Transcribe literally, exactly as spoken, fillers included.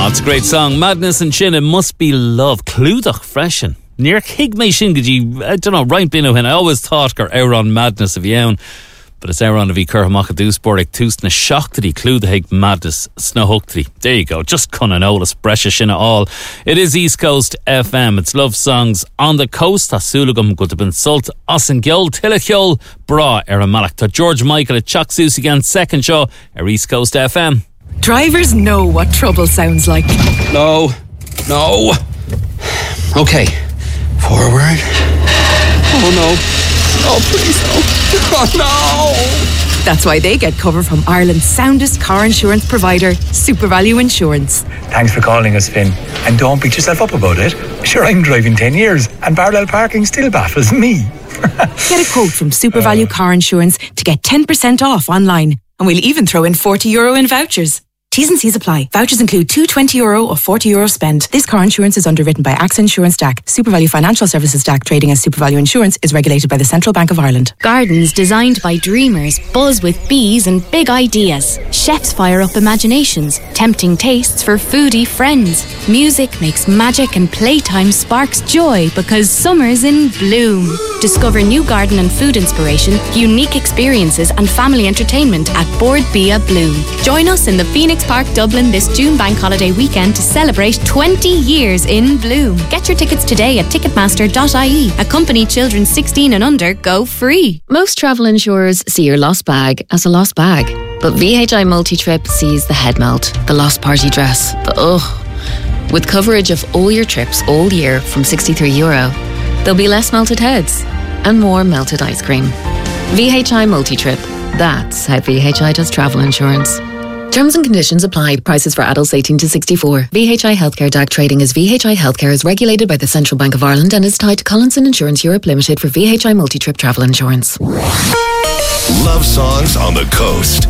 It's a great song. Madness and Sin, it must be love. Clúdach freshen. Near Hig me sin gidi, I don't know, right bino hen. I always thought gur Euron madness of yawn. But it's Euron of e Curhamach do sportic toast na shockedy Clúdach Hig madness snohoktry. There you go. Just cunning olas brescish in it all. It is East Coast F M. It's love songs on the coast. Asulagum good to been salt. Ossen Gyol Tilachol Bra Era Malak. To George Michael at Chuck Seuss again. Second show. Er East Coast F M. Drivers know what trouble sounds like. No. No. Okay. Forward. Oh no. Oh please no. Oh no. That's why they get cover from Ireland's soundest car insurance provider, SuperValue Insurance. Thanks for calling us, Finn. And don't beat yourself up about it. Sure, I'm driving ten years and parallel parking still baffles me. Get a quote from SuperValue uh. Car Insurance to get ten percent off online. And we'll even throw in forty euro in vouchers. T's and C's apply. Vouchers include two twenty euro or forty euro spend. This car insurance is underwritten by A X A Insurance D A C. SuperValue Financial Services D A C trading as SuperValue Insurance is regulated by the Central Bank of Ireland. Gardens designed by dreamers buzz with bees and big ideas. Chefs fire up imaginations, tempting tastes for foodie friends. Music makes magic and playtime sparks joy because summer's in bloom. Discover new garden and food inspiration, unique experiences and family entertainment at Board Bia Bloom. Join us in the Phoenix Park, Dublin this June bank holiday weekend to celebrate twenty years in bloom. Get your tickets today at ticketmaster dot I E. Accompany children sixteen and under go free. Most travel insurers see your lost bag as a lost bag. But V H I Multi-Trip sees the head melt, the lost party dress, the ugh. With coverage of all your trips all year from sixty-three euro, there'll be less melted heads and more melted ice cream. V H I Multi-Trip. That's how V H I does travel insurance. Terms and conditions apply. Prices for adults eighteen to sixty-four. V H I Healthcare D A C trading as V H I Healthcare is regulated by the Central Bank of Ireland and is tied to Collinson Insurance Europe Limited for V H I Multi-Trip travel insurance. Love songs on the coast.